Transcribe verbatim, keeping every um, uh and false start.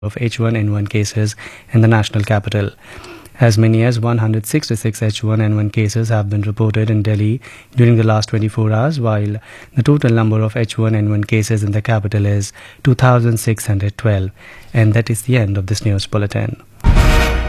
of H one N one cases in the national capital. As many as one hundred sixty-six H one N one cases have been reported in Delhi during the last twenty-four hours, while the total number of H one N one cases in the capital is two thousand six hundred twelve. And that is the end of this news bulletin.